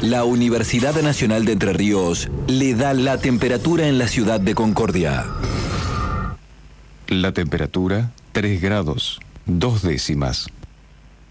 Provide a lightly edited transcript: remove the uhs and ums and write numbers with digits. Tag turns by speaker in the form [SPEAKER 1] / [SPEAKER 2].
[SPEAKER 1] La Universidad Nacional de Entre Ríos le da la temperatura en la ciudad de Concordia.
[SPEAKER 2] La temperatura, 3 grados, 2 décimas.